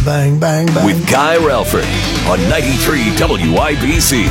Bang, bang, bang. With Guy Relford on 93 WIBC.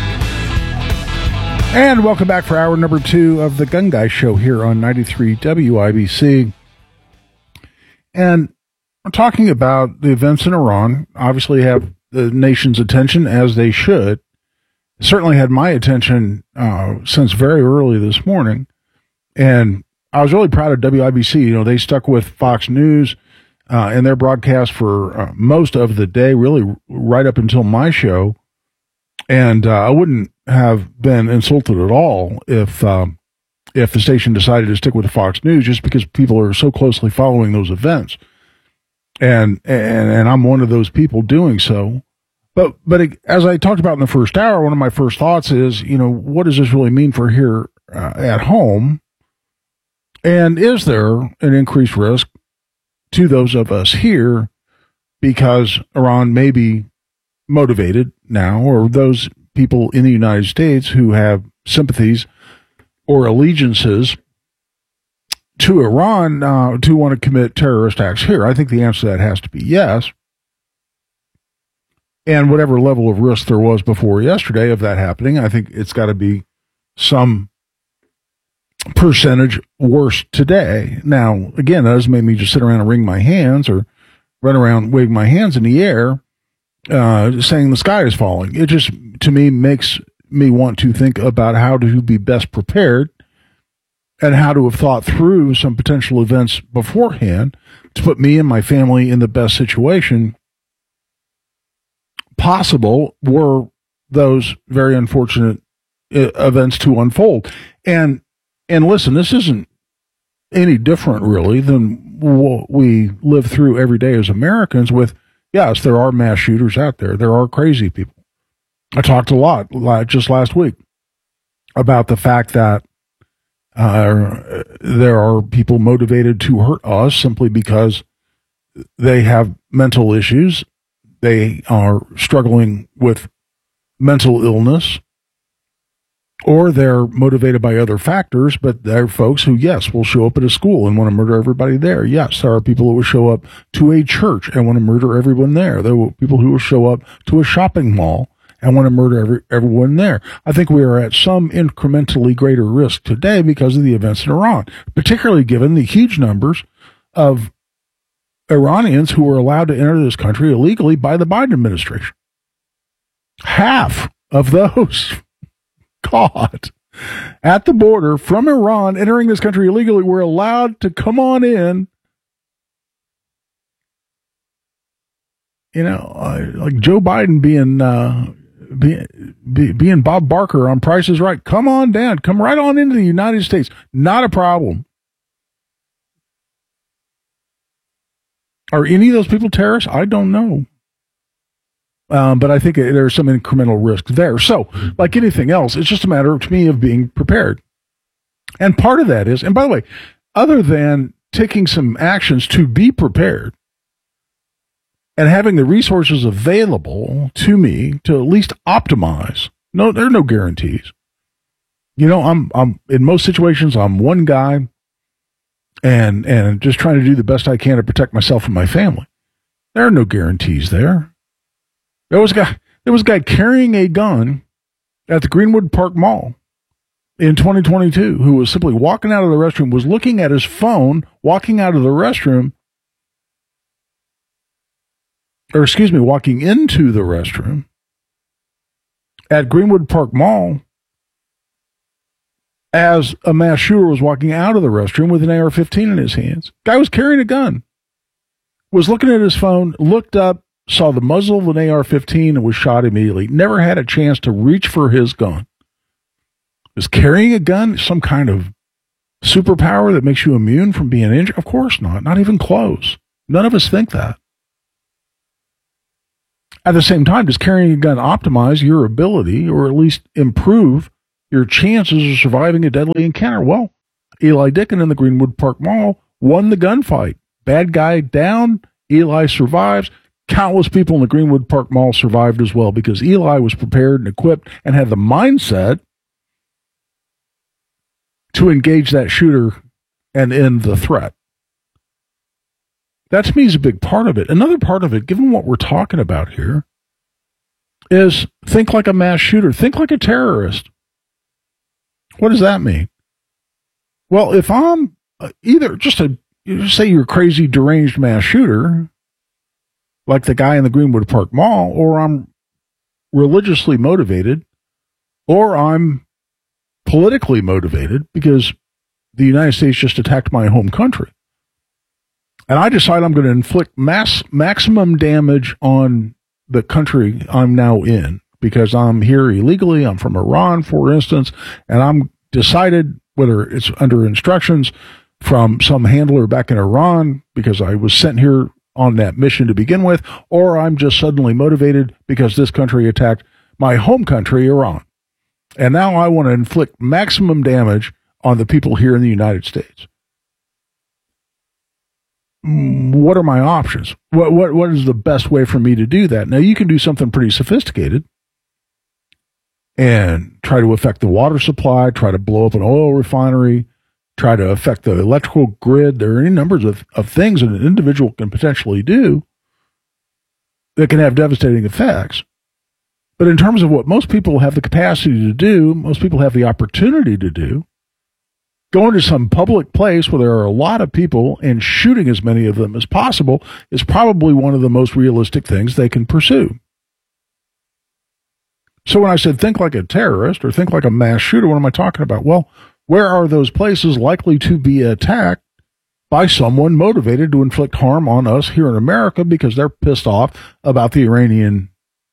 And welcome back for hour number 2 of the Gun Guy Show here on 93 WIBC. And we're talking about the events in Iran. Obviously have the nation's attention, as they should. Certainly had my attention since very early this morning. And I was really proud of WIBC. You know, they stuck with Fox News in their broadcast for most of the day, really right up until my show. And I wouldn't have been insulted at all if the station decided to stick with Fox News, just because people are so closely following those events. And I'm one of those people doing so. But as I talked about in the first hour, one of my first thoughts is, you know, what does this really mean for here at home? And is there an increased risk to those of us here because Iran may be motivated now, or those people in the United States who have sympathies or allegiances to Iran to want to commit terrorist acts here? I think the answer to that has to be yes. And whatever level of risk there was before yesterday of that happening, I think it's got to be some percentage worse today. Now, again, that doesn't make me just sit around and wring my hands or run around waving my hands in the air saying the sky is falling. It just, to me, makes me want to think about how to be best prepared and how to have thought through some potential events beforehand to put me and my family in the best situation possible were those very unfortunate events to unfold. And listen, this isn't any different really than what we live through every day as Americans with, yes, there are mass shooters out there. There are crazy people. I talked a lot just last week about the fact that there are people motivated to hurt us simply because they have mental issues. They are struggling with mental illness, or they're motivated by other factors, but there are folks who, yes, will show up at a school and want to murder everybody there. Yes, there are people who will show up to a church and want to murder everyone there. There are people who will show up to a shopping mall and want to murder everyone there. I think we are at some incrementally greater risk today because of the events in Iran, particularly given the huge numbers of Iranians who were allowed to enter this country illegally by the Biden administration. Half of those caught at the border from Iran entering this country illegally were allowed to come on in. You know, like Joe Biden being Bob Barker on Price is Right. Come on down. Come right on into the United States. Not a problem. Are any of those people terrorists? I don't know. But I think there's some incremental risk there. So, like anything else, it's just a matter to me of being prepared. And part of that is, and by the way, other than taking some actions to be prepared and having the resources available to me to at least optimize, no, there are no guarantees. You know, I'm in most situations, I'm one guy and just trying to do the best I can to protect myself and my family. There are no guarantees there. There was a guy carrying a gun at the Greenwood Park Mall in 2022 who was simply walking out of the restroom, was looking at his phone, walking out of the restroom, or excuse me, walking into the restroom at Greenwood Park Mall as a mass shooter was walking out of the restroom with an AR-15 in his hands. Guy was carrying a gun, was looking at his phone, looked up, saw the muzzle of an AR-15 and was shot immediately. Never had a chance to reach for his gun. Is carrying a gun some kind of superpower that makes you immune from being injured? Of course not. Not even close. None of us think that. At the same time, does carrying a gun optimize your ability or at least improve your chances of surviving a deadly encounter? Well, Eli Dicken in the Greenwood Park Mall won the gunfight. Bad guy down, Eli survives. Countless people in the Greenwood Park Mall survived as well because Eli was prepared and equipped and had the mindset to engage that shooter and end the threat. That to me is a big part of it. Another part of it, given what we're talking about here, is think like a mass shooter. Think like a terrorist. What does that mean? Well, if I'm either just say you're a crazy, deranged mass shooter, like the guy in the Greenwood Park Mall, or I'm religiously motivated, or I'm politically motivated because the United States just attacked my home country. And I decide I'm going to inflict maximum damage on the country I'm now in because I'm here illegally. I'm from Iran, for instance, and I'm decided whether it's under instructions from some handler back in Iran because I was sent here on that mission to begin with, or I'm just suddenly motivated because this country attacked my home country, Iran. And now I want to inflict maximum damage on the people here in the United States. What are my options? What is the best way for me to do that? Now, you can do something pretty sophisticated and try to affect the water supply, try to blow up an oil refinery, try to affect the electrical grid. There are any numbers of things that an individual can potentially do that can have devastating effects. But in terms of what most people have the capacity to do, most people have the opportunity to do, going to some public place where there are a lot of people and shooting as many of them as possible is probably one of the most realistic things they can pursue. So when I said think like a terrorist or think like a mass shooter, what am I talking about? Well, where are those places likely to be attacked by someone motivated to inflict harm on us here in America because they're pissed off about the Iranian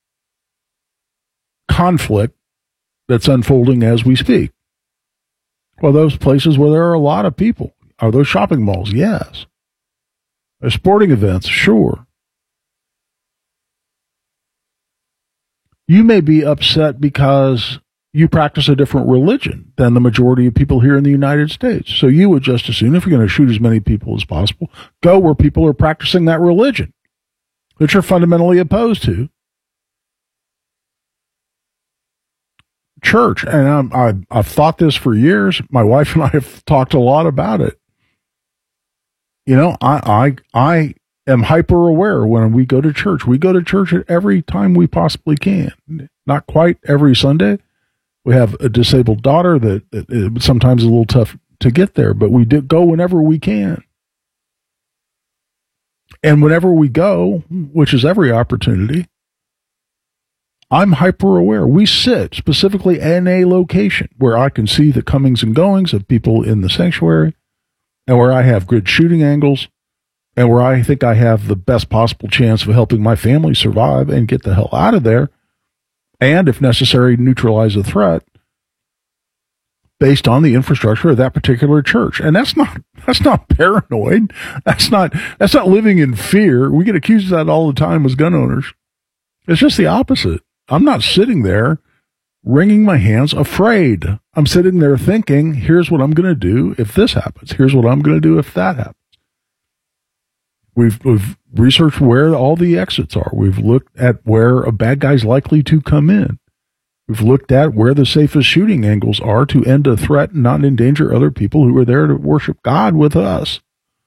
conflict that's unfolding as we speak? Well, those places where there are a lot of people. Are those shopping malls? Yes. Are sporting events? Sure. You may be upset because you practice a different religion than the majority of people here in the United States. So you would just as soon, if you're going to shoot as many people as possible, go where people are practicing that religion that you're fundamentally opposed to. Church, and I've thought this for years. My wife and I have talked a lot about it. You know, I am hyper aware when we go to church. We go to church at every time we possibly can. Not quite every Sunday. We have a disabled daughter that sometimes is a little tough to get there, but we do go whenever we can. And whenever we go, which is every opportunity, I'm hyper aware. We sit specifically in a location where I can see the comings and goings of people in the sanctuary and where I have good shooting angles and where I think I have the best possible chance of helping my family survive and get the hell out of there. And if necessary, neutralize the threat based on the infrastructure of that particular church. And that's not paranoid. That's not living in fear. We get accused of that all the time as gun owners. It's just the opposite. I'm not sitting there wringing my hands afraid. I'm sitting there thinking, here's what I'm going to do if this happens. Here's what I'm going to do if that happens. We've researched where all the exits are. We've looked at where a bad guy's likely to come in. We've looked at where the safest shooting angles are to end a threat and not endanger other people who are there to worship God with us.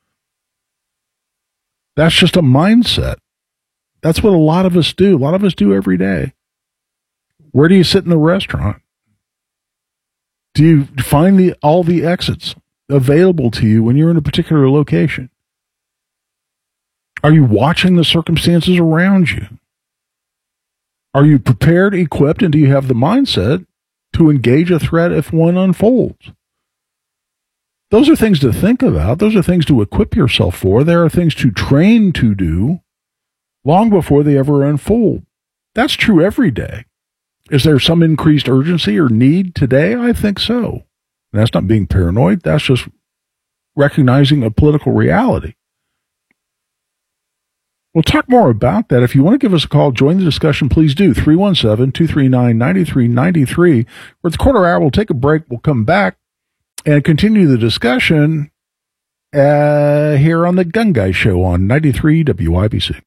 That's just a mindset. That's what a lot of us do. A lot of us do every day. Where do you sit in the restaurant? Do you find all the exits available to you when you're in a particular location? Are you watching the circumstances around you? Are you prepared, equipped, and do you have the mindset to engage a threat if one unfolds? Those are things to think about. Those are things to equip yourself for. There are things to train to do long before they ever unfold. That's true every day. Is there some increased urgency or need today? I think so. And that's not being paranoid. That's just recognizing a political reality. We'll talk more about that. If you want to give us a call, join the discussion, please do. 317-239-9393. We're at the quarter hour. We'll take a break. We'll come back and continue the discussion here on the Gun Guy Show on 93 WIBC.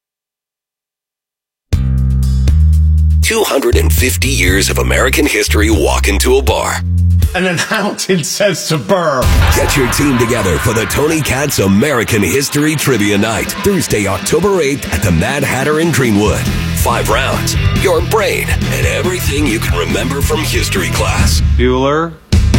250 years of American history walk into a bar. And then Hamilton says to Burr. Get your team together for the Tony Katz American History Trivia Night, Thursday, October 8th at the Mad Hatter in Greenwood. 5 rounds, your brain, and everything you can remember from history class. Bueller.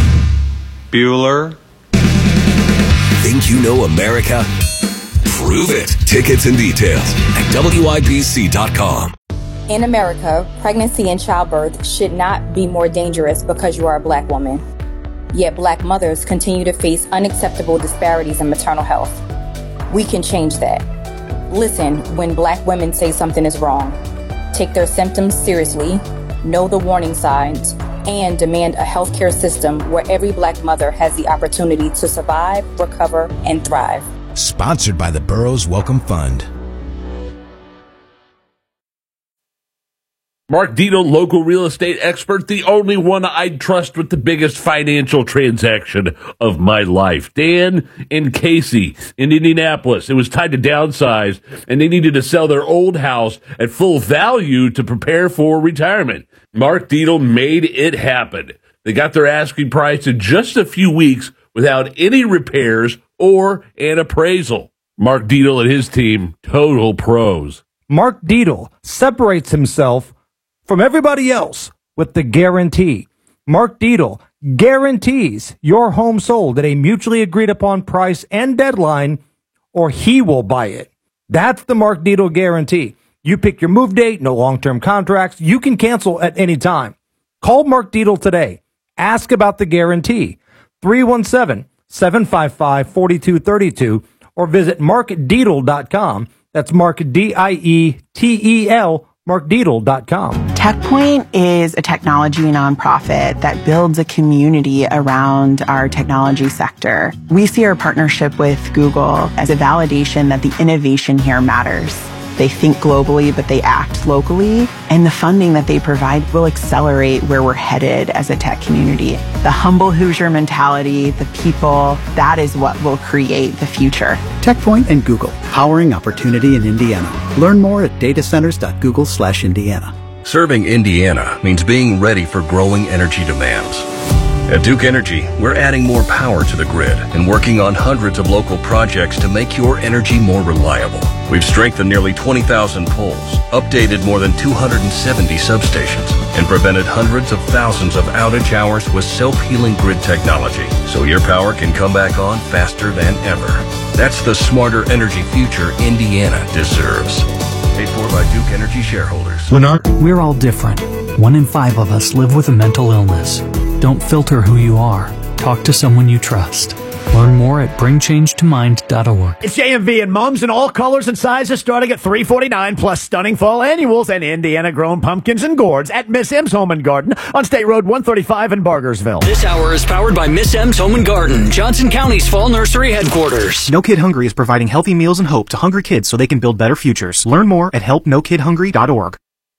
Think you know America? Prove it. Tickets and details at WIBC.com. In America, pregnancy and childbirth should not be more dangerous because you are a black woman. Yet black mothers continue to face unacceptable disparities in maternal health. We can change that. Listen when black women say something is wrong. Take their symptoms seriously, know the warning signs, and demand a healthcare system where every black mother has the opportunity to survive, recover, and thrive. Sponsored by the Burroughs Welcome Fund. Mark Dino, local real estate expert, the only one I'd trust with the biggest financial transaction of my life. Dan and Casey in Indianapolis. It was time to downsize, and they needed to sell their old house at full value to prepare for retirement. Mark Dino made it happen. They got their asking price in just a few weeks without any repairs or an appraisal. Mark Dino and his team, total pros. Mark Dino separates himself from everybody else with the guarantee. Mark Dino guarantees your home sold at a mutually agreed upon price and deadline, or he will buy it. That's the Mark Dino guarantee. You pick your move date, no long-term contracts. You can cancel at any time. Call Mark Dino today. Ask about the guarantee. 317-755-4232 or visit markdeedle.com. That's Mark, D-I-E-T-E-L, markdeedle.com. TechPoint is a technology nonprofit that builds a community around our technology sector. We see our partnership with Google as a validation that the innovation here matters. They think globally, but they act locally. And the funding that they provide will accelerate where we're headed as a tech community. The humble Hoosier mentality, the people, that is what will create the future. TechPoint and Google, powering opportunity in Indiana. Learn more at datacenters.google/Indiana. Serving Indiana means being ready for growing energy demands. At Duke Energy, we're adding more power to the grid and working on hundreds of local projects to make your energy more reliable. We've strengthened nearly 20,000 poles, updated more than 270 substations, and prevented hundreds of thousands of outage hours with self-healing grid technology, so your power can come back on faster than ever. That's the smarter energy future Indiana deserves. Paid for by Duke Energy shareholders. We're all different. 1 in 5 of us live with a mental illness. Don't filter who you are. Talk to someone you trust. Learn more at bringchangetimind.org. It's JMV and mums in all colors and sizes starting at $349 plus stunning fall annuals and Indiana-grown pumpkins and gourds at Miss M's Home and Garden on State Road 135 in Bargersville. This hour is powered by Miss M's Home and Garden, Johnson County's fall nursery headquarters. No Kid Hungry is providing healthy meals and hope to hungry kids so they can build better futures. Learn more at helpnokidhungry.org.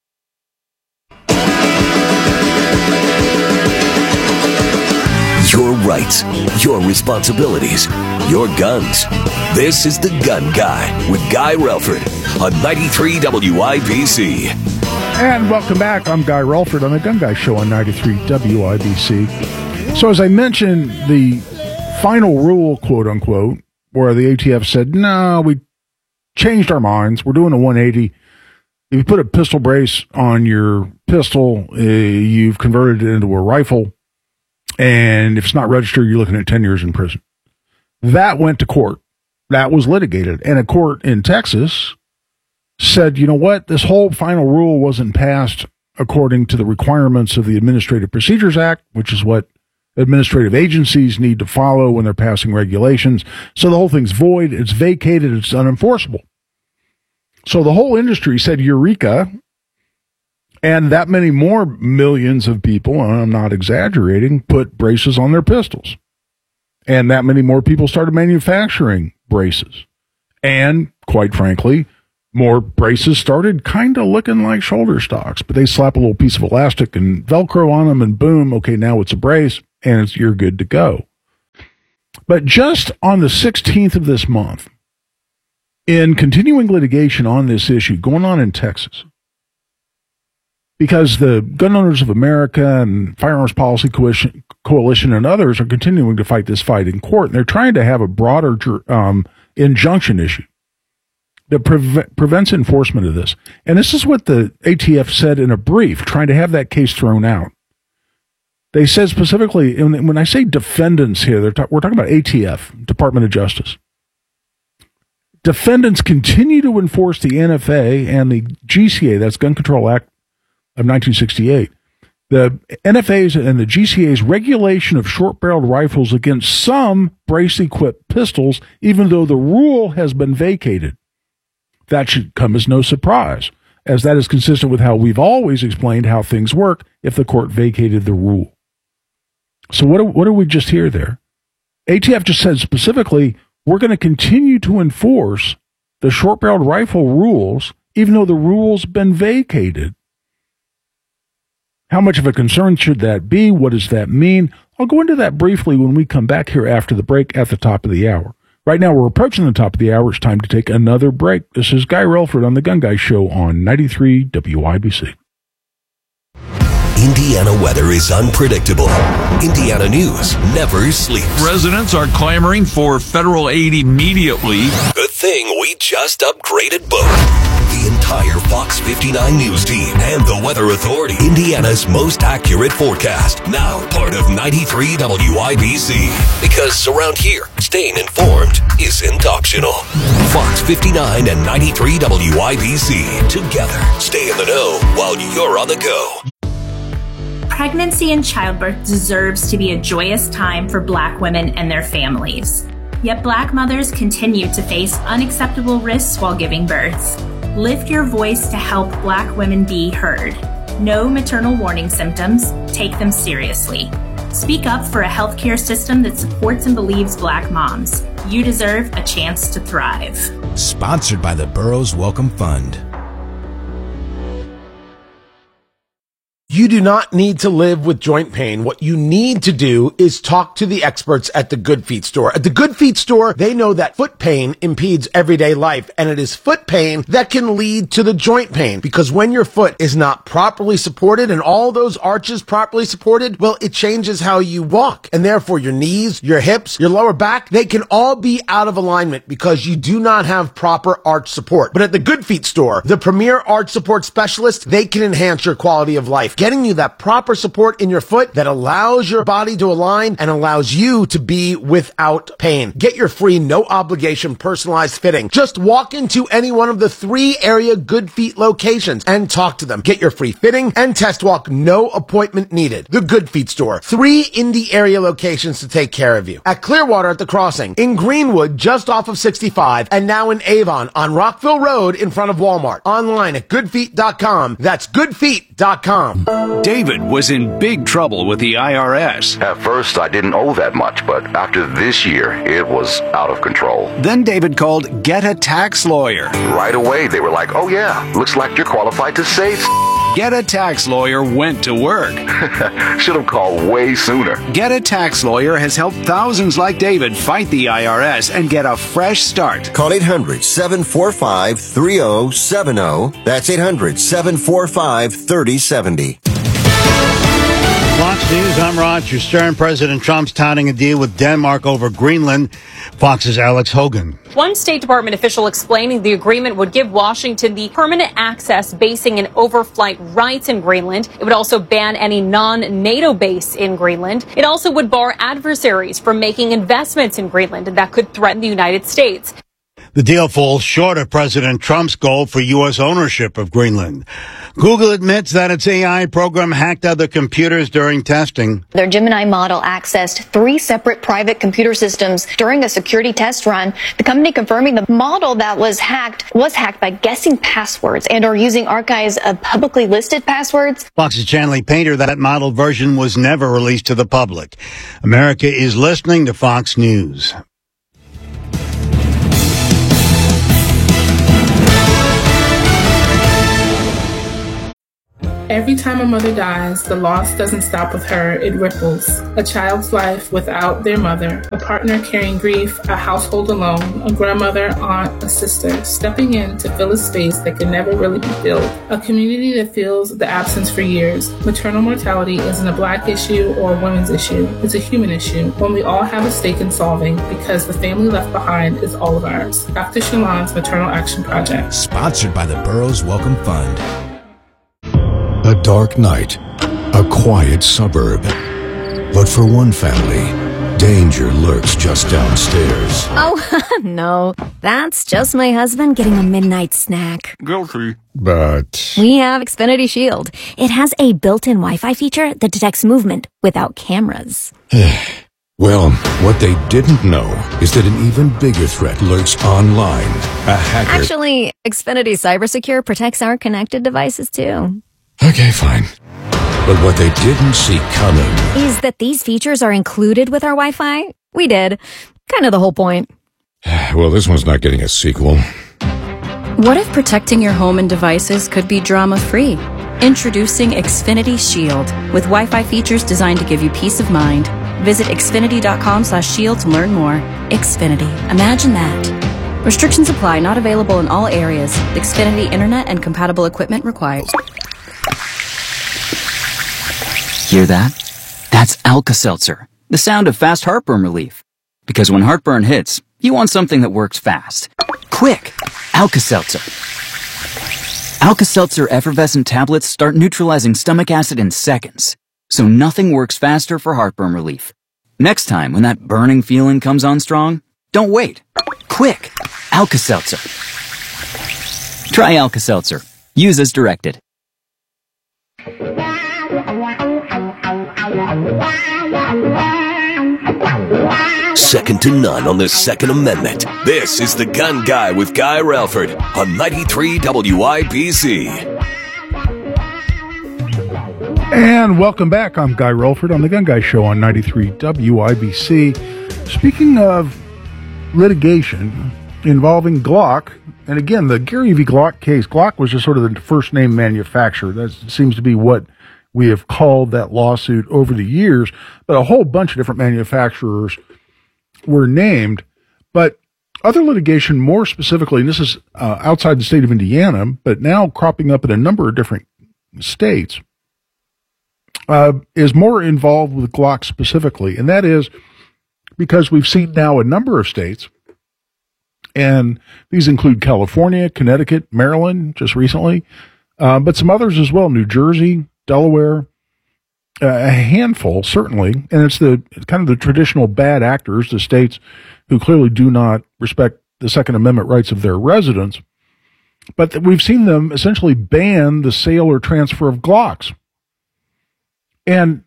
Your rights, your responsibilities, your guns. This is The Gun Guy with Guy Relford on 93 WIBC. And welcome back. I'm Guy Relford on The Gun Guy Show on 93 WIBC. So as I mentioned, the final rule, quote unquote, where the ATF said, no, we changed our minds. We're doing a 180. If you put a pistol brace on your pistol, you've converted it into a rifle. And if it's not registered, you're looking at 10 years in prison. That went to court. That was litigated. And a court in Texas said, you know what? This whole final rule wasn't passed according to the requirements of the Administrative Procedures Act, which is what administrative agencies need to follow when they're passing regulations. So the whole thing's void. It's vacated. It's unenforceable. So the whole industry said, Eureka. And that many more millions of people, and I'm not exaggerating, put braces on their pistols. And that many more people started manufacturing braces. And, quite frankly, more braces started kind of looking like shoulder stocks. But they slap a little piece of elastic and Velcro on them, and boom, okay, now it's a brace, and you're good to go. But just on the 16th of this month, in continuing litigation on this issue going on in Texas, because the Gun Owners of America and Firearms Policy Coalition and others are continuing to fight this fight in court, and they're trying to have a broader injunction issue that prevents enforcement of this. And this is what the ATF said in a brief, trying to have that case thrown out. They said specifically, and when I say defendants here, we're talking about ATF, Department of Justice. Defendants continue to enforce the NFA and the GCA, that's Gun Control Act of 1968. The NFA's and the GCA's regulation of short-barreled rifles against some brace-equipped pistols, even though the rule has been vacated. That should come as no surprise, as that is consistent with how we've always explained how things work if the court vacated the rule. So what do we just hear there? ATF just said specifically, we're going to continue to enforce the short-barreled rifle rules, even though the rule's been vacated. How much of a concern should that be? What does that mean? I'll go into that briefly when we come back here after the break at the top of the hour. Right now, we're approaching the top of the hour. It's time to take another break. This is Guy Relford on The Gun Guy Show on 93 WIBC. Indiana weather is unpredictable. Indiana news never sleeps. Residents are clamoring for federal aid immediately. Good thing we just upgraded both. The entire Fox 59 news team and the Weather Authority. Indiana's most accurate forecast. Now part of 93 WIBC. Because around here, staying informed isn't optional. Fox 59 and 93 WIBC. Together, stay in the know while you're on the go. Pregnancy and childbirth deserves to be a joyous time for Black women and their families. Yet Black mothers continue to face unacceptable risks while giving birth. Lift your voice to help Black women be heard. Know maternal warning symptoms, take them seriously. Speak up for a healthcare system that supports and believes Black moms. You deserve a chance to thrive. Sponsored by the Burroughs Welcome Fund. You do not need to live with joint pain. What you need to do is talk to the experts at the Good Feet store. At the Good Feet store, they know that foot pain impedes everyday life, and it is foot pain that can lead to the joint pain. Because when your foot is not properly supported and all those arches properly supported, well, it changes how you walk. And therefore, your knees, your hips, your lower back, they can all be out of alignment because you do not have proper arch support. But at the Good Feet store, the premier arch support specialists, they can enhance your quality of life, getting you that proper support in your foot that allows your body to align and allows you to be without pain. Get your free, no obligation, personalized fitting. Just walk into any one of the 3 area Good Feet locations and talk to them. Get your free fitting and test walk, no appointment needed. The Good Feet store. 3 Indy area locations to take care of you. At Clearwater at the Crossing, in Greenwood, just off of 65, and now in Avon on Rockville Road in front of Walmart. Online at goodfeet.com. That's goodfeet.com. David was in big trouble with the IRS. At first, I didn't owe that much, but after this year, it was out of control. Then David called Get a Tax Lawyer. Right away, they were like, oh yeah, looks like you're qualified to save. Get a Tax Lawyer went to work. Should have called way sooner. Get a Tax Lawyer has helped thousands like David fight the IRS and get a fresh start. Call 800-745-3070. That's 800-745-3070. Fox News, I'm Roger Stern. President Trump's touting a deal with Denmark over Greenland. Fox's Alex Hogan. One State Department official explaining the agreement would give Washington the permanent access, basing, and overflight rights in Greenland. It would also ban any non-NATO base in Greenland. It also would bar adversaries from making investments in Greenland that could threaten the United States. The deal falls short of President Trump's goal for U.S. ownership of Greenland. Google admits that its AI program hacked other computers during testing. Their Gemini model accessed 3 separate private computer systems during a security test run. The company confirming the model that was hacked by guessing passwords and or using archives of publicly listed passwords. Fox's Chanley Painter, that model version was never released to the public. America is listening to Fox News. Every time a mother dies, the loss doesn't stop with her, it ripples. A child's life without their mother, a partner carrying grief, a household alone, a grandmother, aunt, a sister, stepping in to fill a space that can never really be filled. A community that feels the absence for years. Maternal mortality isn't a Black issue or a women's issue. It's a human issue, one we all have a stake in solving because the family left behind is all of ours. Dr. Shalon's Maternal Action Project. Sponsored by the Burroughs Welcome Fund. A dark night, a quiet suburb. But for one family, danger lurks just downstairs. Oh, no. That's just my husband getting a midnight snack. Guilty. But We have Xfinity Shield. It has a built-in Wi-Fi feature that detects movement without cameras. well, what they didn't know is that an even bigger threat lurks online. A hacker. Actually, Xfinity CyberSecure protects our connected devices, too. Okay, fine. But what they didn't see coming Is that these features are included with our Wi-Fi? We did. Kind of the whole point. Well, this one's not getting a sequel. What if protecting your home and devices could be drama-free? Introducing Xfinity Shield, with Wi-Fi features designed to give you peace of mind. Visit xfinity.com/shield to learn more. Xfinity. Imagine that. Restrictions apply. Not available in all areas. Xfinity Internet and compatible equipment required. Hear that? That's Alka-Seltzer, the sound of fast heartburn relief. Because when heartburn hits, you want something that works fast. Quick! Alka-Seltzer. Alka-Seltzer effervescent tablets start neutralizing stomach acid in seconds, so nothing works faster for heartburn relief. Next time when that burning feeling comes on strong, don't wait. Quick! Alka-Seltzer. Try Alka-Seltzer. Use as directed. Second to none on the Second Amendment. This is The Gun Guy with Guy Relford on 93 WIBC. And welcome back. I'm Guy Relford on The Gun Guy Show on 93 WIBC. Speaking of litigation involving Glock, and again, the Gary V. Glock case, Glock was just sort of the first name manufacturer. That seems to be what we have called that lawsuit over the years, but a whole bunch of different manufacturers were named. But other litigation, more specifically, and this is outside the state of Indiana, but now cropping up in a number of different states, is more involved with Glock specifically. And that is because we've seen now a number of states, and these include California, Connecticut, Maryland, just recently, but some others as well, New Jersey, Delaware, a handful, certainly, and it's the kind of the traditional bad actors, the states who clearly do not respect the Second Amendment rights of their residents, but we've seen them essentially ban the sale or transfer of Glocks, and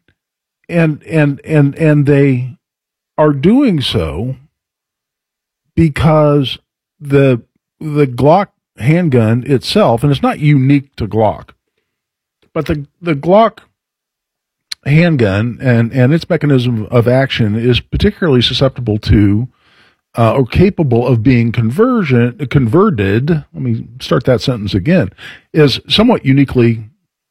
they are doing so because the Glock handgun itself, and it's not unique to Glock, but the Glock handgun and its mechanism of action is particularly susceptible to or capable of being converted, let me start that sentence again, is somewhat uniquely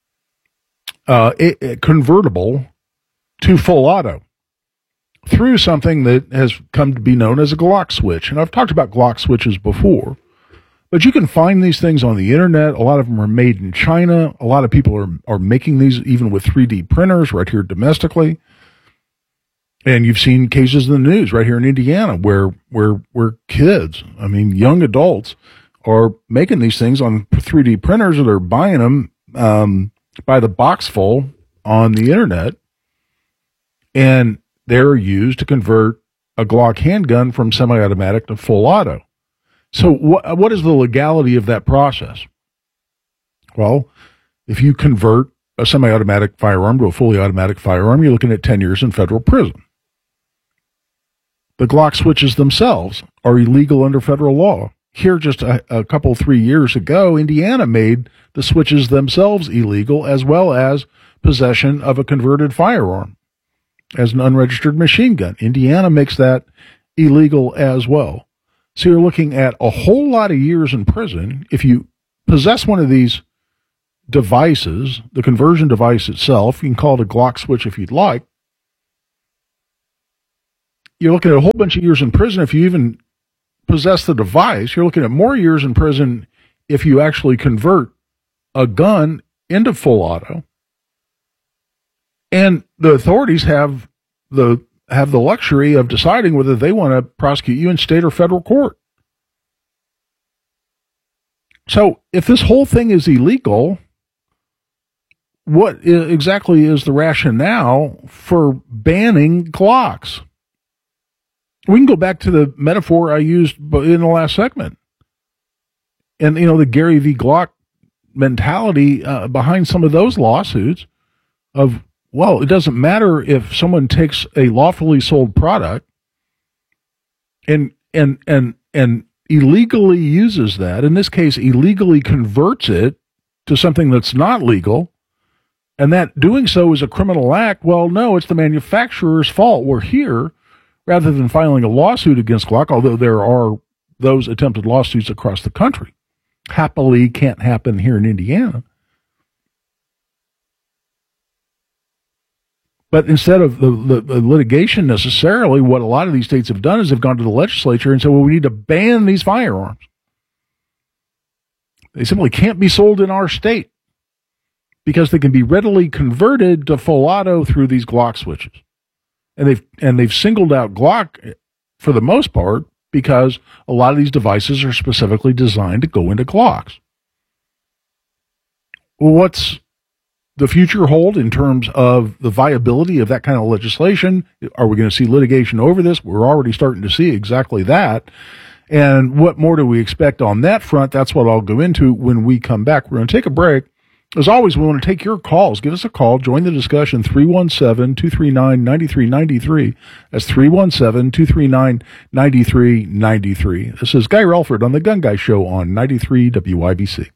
convertible to full auto through something that has come to be known as a Glock switch. And I've talked about Glock switches before, but you can find these things on the internet. A lot of them are made in China. A lot of people are making these even with 3D printers right here domestically. And you've seen cases in the news right here in Indiana where kids, I mean, young adults are making these things on 3D printers, or they're buying them by the box full on the internet. And they're used to convert a Glock handgun from semi-automatic to full auto. So what is the legality of that process? Well, if you convert a semi-automatic firearm to a fully automatic firearm, you're looking at 10 years in federal prison. The Glock switches themselves are illegal under federal law. Here, just a couple, 3 years ago, Indiana made the switches themselves illegal, as well as possession of a converted firearm as an unregistered machine gun. Indiana makes that illegal as well. So you're looking at a whole lot of years in prison if you possess one of these devices, the conversion device itself, you can call it a Glock switch if you'd like. You're looking at a whole bunch of years in prison if you even possess the device. You're looking at more years in prison if you actually convert a gun into full auto. And the authorities have the luxury of deciding whether they want to prosecute you in state or federal court. So if this whole thing is illegal, what exactly is the rationale for banning Glocks? We can go back to the metaphor I used in the last segment. And, the Gary V. Glock mentality behind some of those lawsuits of, well, it doesn't matter if someone takes a lawfully sold product and illegally uses that, in this case, illegally converts it to something that's not legal, and that doing so is a criminal act. Well, no, it's the manufacturer's fault. We're here, rather than filing a lawsuit against Glock, although there are those attempted lawsuits across the country. Happily can't happen here in Indiana. But instead of the litigation necessarily, what a lot of these states have done is they've gone to the legislature and said, well, we need to ban these firearms. They simply can't be sold in our state because they can be readily converted to full auto through these Glock switches. And they've singled out Glock for the most part because a lot of these devices are specifically designed to go into Glocks. Well, what's the future hold in terms of the viability of that kind of legislation? Are we going to see litigation over this? We're already starting to see exactly that. And what more do we expect on that front? That's what I'll go into when we come back. We're going to take a break. As always, we want to take your calls. Give us a call. Join the discussion, 317-239-9393. That's 317-239-9393. This is Guy Relford on The Gun Guy Show on 93 WIBC.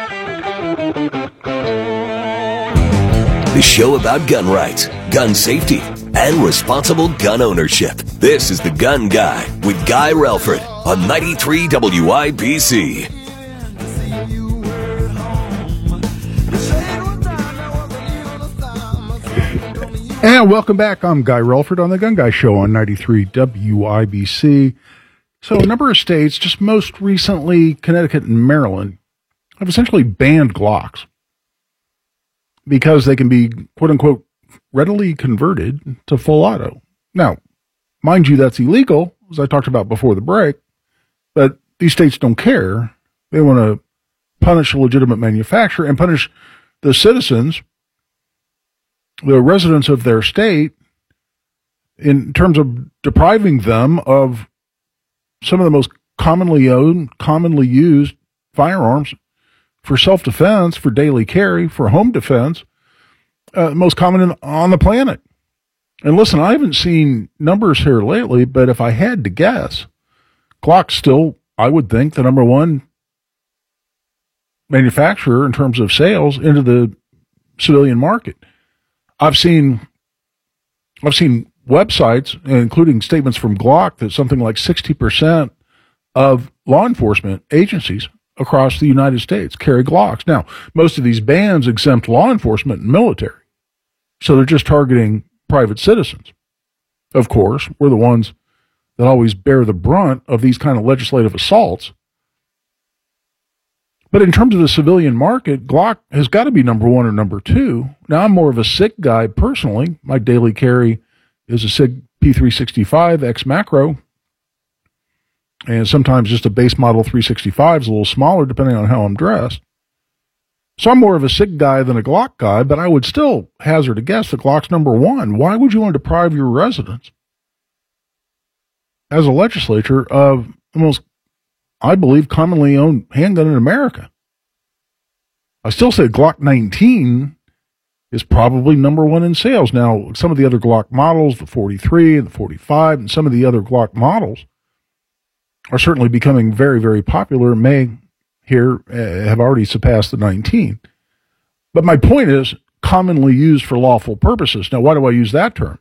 The show about gun rights, gun safety, and responsible gun ownership. This is The Gun Guy with Guy Relford on 93 WIBC. And welcome back. I'm Guy Relford on The Gun Guy Show on 93 WIBC. So a number of states, just most recently Connecticut and Maryland, have essentially banned Glocks because they can be, quote unquote, readily converted to full auto. Now, mind you, that's illegal, as I talked about before the break, but these states don't care. They want to punish a legitimate manufacturer and punish the citizens, the residents of their state, in terms of depriving them of some of the most commonly owned, commonly used firearms for self-defense, for daily carry, for home defense, most common on the planet. And listen, I haven't seen numbers here lately, but if I had to guess, Glock's still, I would think, the number one manufacturer in terms of sales into the civilian market. I've seen websites, including statements from Glock, that something like 60% of law enforcement agencies across the United States carry Glocks. Now, most of these bans exempt law enforcement and military, so they're just targeting private citizens. Of course, we're the ones that always bear the brunt of these kind of legislative assaults. But in terms of the civilian market, Glock has got to be number one or number two. Now, I'm more of a SIG guy personally. My daily carry is a SIG P365 X Macro, and sometimes just a base model 365 is a little smaller depending on how I'm dressed. So I'm more of a SIG guy than a Glock guy, but I would still hazard a guess that Glock's number one. Why would you want to deprive your residents, as a legislature, of the most, I believe, commonly owned handgun in America? I still say Glock 19 is probably number one in sales. Now, some of the other Glock models, the 43 and the 45, and some of the other Glock models are certainly becoming very, very popular, may here have already surpassed the 19. But my point is commonly used for lawful purposes. Now, why do I use that term?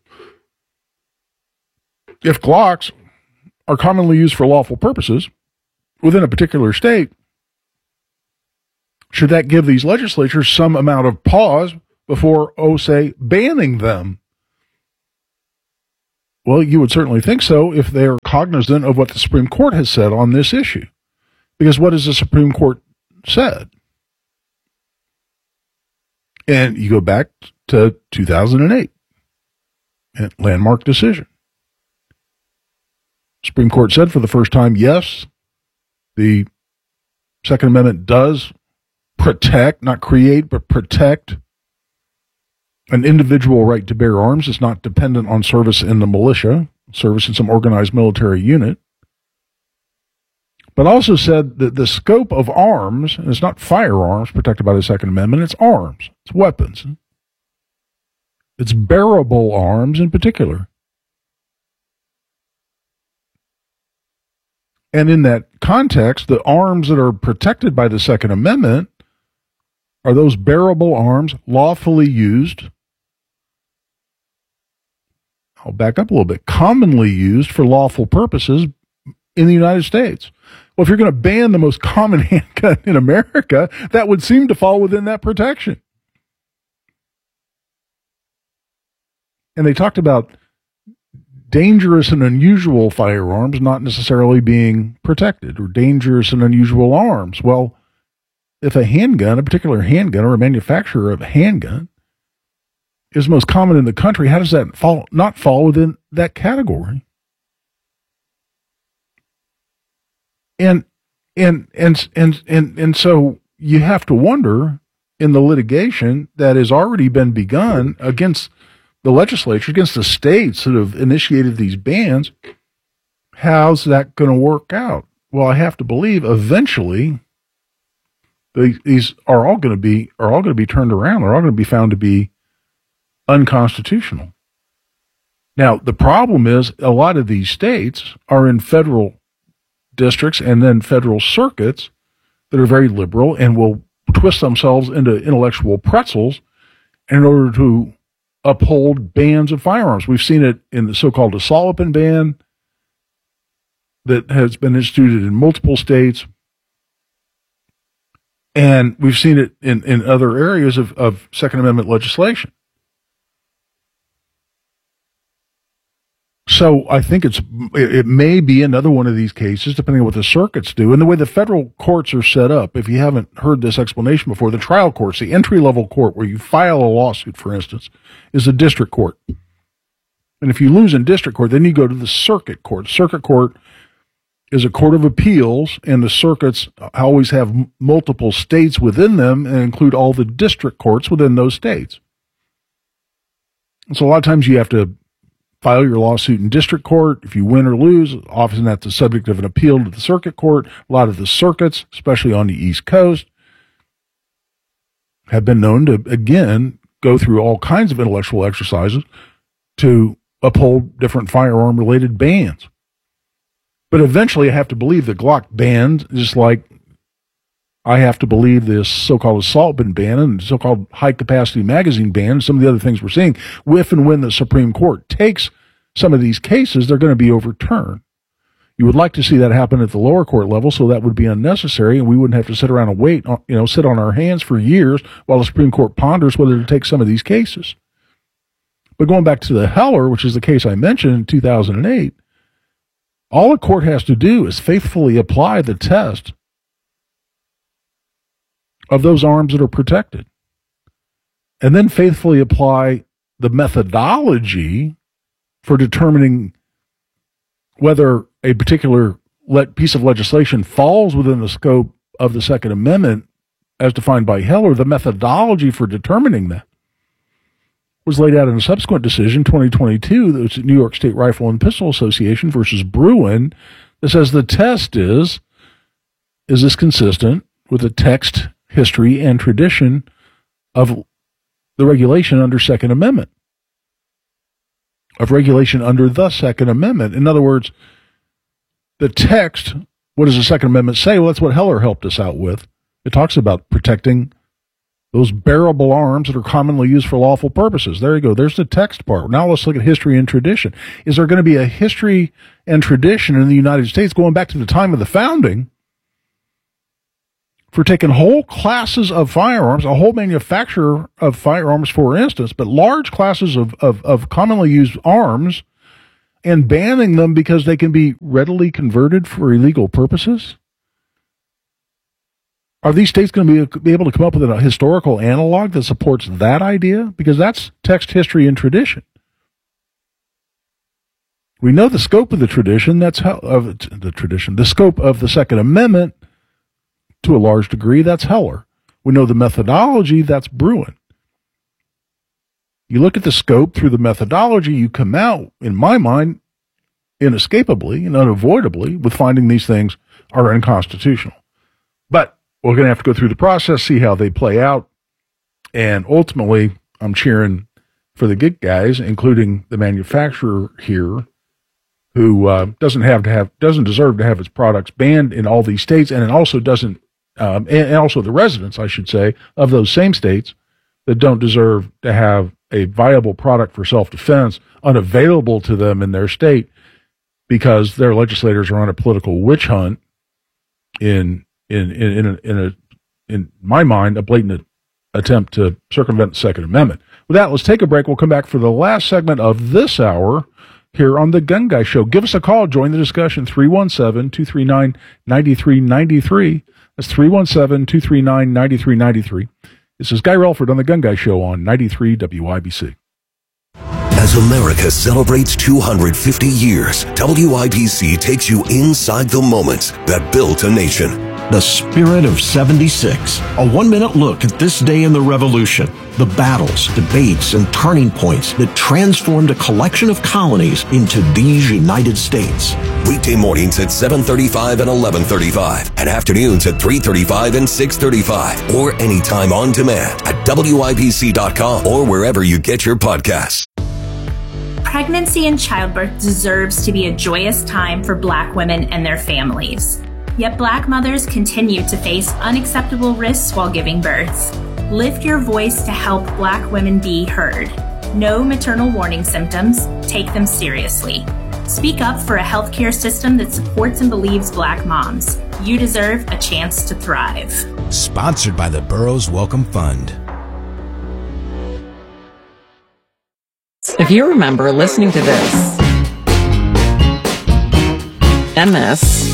If Glocks are commonly used for lawful purposes within a particular state, should that give these legislatures some amount of pause before, say, banning them? Well, you would certainly think so if they're cognizant of what the Supreme Court has said on this issue. Because what has the Supreme Court said? And you go back to 2008, a landmark decision. Supreme Court said for the first time, yes, the Second Amendment does protect, not create, but protect an individual right to bear arms. It's not dependent on service in the militia, service in some organized military unit. But also said that the scope of arms, and it's not firearms protected by the Second Amendment, it's arms, it's weapons. It's bearable arms in particular. And in that context, the arms that are protected by the Second Amendment are those bearable arms lawfully used. I'll back up a little bit. Commonly used for lawful purposes in the United States. Well, if you're going to ban the most common handgun in America, that would seem to fall within that protection. And they talked about dangerous and unusual firearms not necessarily being protected, or dangerous and unusual arms. Well, if a handgun, a particular handgun, or a manufacturer of a handgun is most common in the country, how does that not fall within that category? And so you have to wonder, in the litigation that has already been begun against the legislature, against the states that have initiated these bans, how's that going to work out? Well, I have to believe eventually these are all going to be turned around. They're all going to be found to be unconstitutional. Now, the problem is a lot of these states are in federal districts and then federal circuits that are very liberal and will twist themselves into intellectual pretzels in order to uphold bans of firearms. We've seen it in the so-called assault weapon ban that has been instituted in multiple states. And we've seen it in other areas of Second Amendment legislation. So I think it may be another one of these cases, depending on what the circuits do. And the way the federal courts are set up, if you haven't heard this explanation before, the trial courts, the entry-level court where you file a lawsuit, for instance, is the district court. And if you lose in district court, then you go to the circuit court. Circuit court is a court of appeals, and the circuits always have multiple states within them and include all the district courts within those states. And so a lot of times you have to file your lawsuit in district court. If you win or lose, often that's the subject of an appeal to the circuit court. A lot of the circuits, especially on the East Coast, have been known to, again, go through all kinds of intellectual exercises to uphold different firearm-related bans. But eventually I have to believe the Glock ban, just like I have to believe this so-called assault weapon ban and so-called high-capacity magazine ban and some of the other things we're seeing, if and when the Supreme Court takes some of these cases, they're going to be overturned. You would like to see that happen at the lower court level, so that would be unnecessary, and we wouldn't have to sit around and wait, sit on our hands for years while the Supreme Court ponders whether to take some of these cases. But going back to the Heller, which is the case I mentioned in 2008, all a court has to do is faithfully apply the test of those arms that are protected, and then faithfully apply the methodology for determining whether a particular piece of legislation falls within the scope of the Second Amendment as defined by Heller. The methodology for determining that was laid out in a subsequent decision, 2022, that was New York State Rifle and Pistol Association versus Bruin, that says the test is this consistent with the text, history, and tradition of the regulation under Second Amendment, of regulation under the Second Amendment. In other words, the text, what does the Second Amendment say? Well, that's what Heller helped us out with. It talks about protecting those bearable arms that are commonly used for lawful purposes. There you go. There's the text part. Now let's look at history and tradition. Is there going to be a history and tradition in the United States going back to the time of the founding for taking whole classes of firearms, a whole manufacturer of firearms, for instance, but large classes of commonly used arms, and banning them because they can be readily converted for illegal purposes? Are these states going to be able to come up with a historical analog that supports that idea? Because that's text, history, and tradition. We know the scope of the tradition. The scope of the Second Amendment, to a large degree, that's Heller. We know the methodology, that's Bruen. You look at the scope through the methodology, you come out, in my mind, inescapably and unavoidably with finding these things are unconstitutional. But we're going to have to go through the process, see how they play out, and ultimately, I'm cheering for the good guys, including the manufacturer here, who doesn't deserve to have its products banned in all these states, and it also doesn't. And also the residents, I should say, of those same states that don't deserve to have a viable product for self-defense unavailable to them in their state because their legislators are on a political witch hunt in my mind, a blatant attempt to circumvent the Second Amendment. With that, let's take a break. We'll come back for the last segment of this hour here on The Gun Guy Show. Give us a call. Join the discussion, 317-239-9393. That's 317-239-9393. This is Guy Relford on The Gun Guy Show on 93 WIBC. As America celebrates 250 years, WIBC takes you inside the moments that built a nation. The Spirit of 76. A 1-minute look at this day in the Revolution. The battles, debates, and turning points that transformed a collection of colonies into these United States. Weekday mornings at 7:35 and 11:35, and afternoons at 3:35 and 6:35, or anytime on demand at WIBC.com or wherever you get your podcasts. Pregnancy and childbirth deserves to be a joyous time for Black women and their families. Yet Black mothers continue to face unacceptable risks while giving birth. Lift your voice to help Black women be heard. Know maternal warning symptoms. Take them seriously. Speak up for a healthcare system that supports and believes Black moms. You deserve a chance to thrive. Sponsored by the Burroughs Welcome Fund. If you remember listening to this, MS,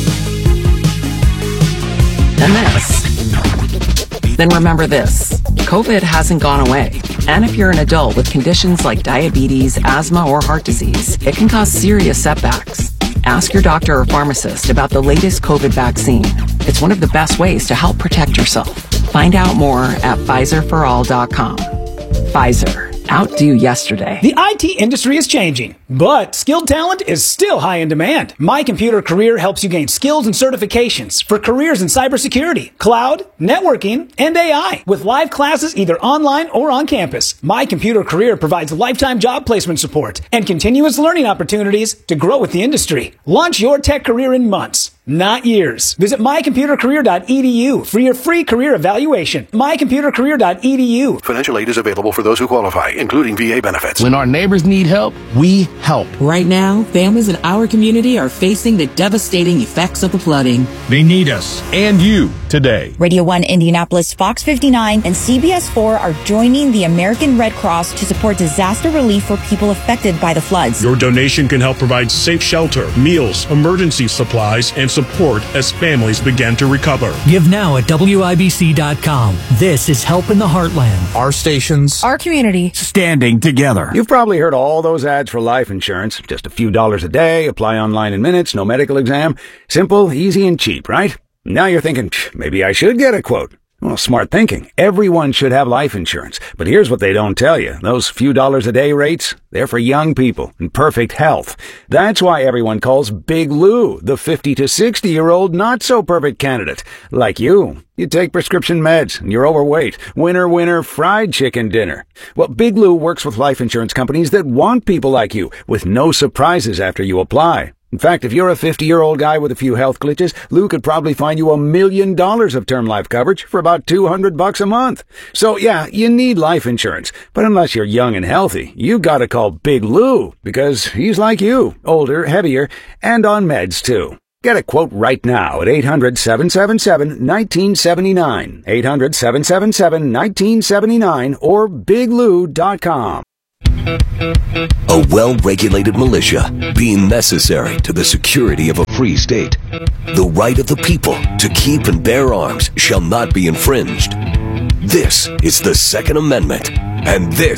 then remember this. COVID hasn't gone away. And if you're an adult with conditions like diabetes, asthma, or heart disease, it can cause serious setbacks. Ask your doctor or pharmacist about the latest COVID vaccine. It's one of the best ways to help protect yourself. Find out more at PfizerForAll.com. Pfizer. Outdo yesterday. The IT industry is changing, but skilled talent is still high in demand. My Computer Career helps you gain skills and certifications for careers in cybersecurity, cloud, networking, and AI with live classes either online or on campus. My Computer Career provides lifetime job placement support and continuous learning opportunities to grow with the industry. Launch your tech career in months, not years. Visit mycomputercareer.edu for your free career evaluation. mycomputercareer.edu. Financial aid is available for those who qualify, including VA benefits. When our neighbors need help, we help. Right now, families in our community are facing the devastating effects of the flooding. They need us and you today. Radio 1 Indianapolis, Fox 59, and CBS 4 are joining the American Red Cross to support disaster relief for people affected by the floods. Your donation can help provide safe shelter, meals, emergency supplies, and support as families begin to recover. Give now at WIBC.com. This is Help in the Heartland. Our stations. Our community. Standing together. You've probably heard all those ads for life insurance. Just a few dollars a day, apply online in minutes, no medical exam. Simple, easy, and cheap, right? Now you're thinking, maybe I should get a quote. Well, smart thinking. Everyone should have life insurance. But here's what they don't tell you. Those few dollars a day rates, they're for young people in perfect health. That's why everyone calls Big Lou the 50 to 60-year-old not-so-perfect candidate. Like you. You take prescription meds, and you're overweight. Winner, fried chicken dinner. Well, Big Lou works with life insurance companies that want people like you, with no surprises after you apply. In fact, if you're a 50-year-old guy with a few health glitches, Lou could probably find you $1 million of term life coverage for about $200 a month. So yeah, you need life insurance. But unless you're young and healthy, you gotta call Big Lou, because he's like you, older, heavier, and on meds too. Get a quote right now at 800-777-1979, 800-777-1979, or biglou.com. A well-regulated militia being necessary to the security of a free state. The right of the people to keep and bear arms shall not be infringed. This is the Second Amendment, and this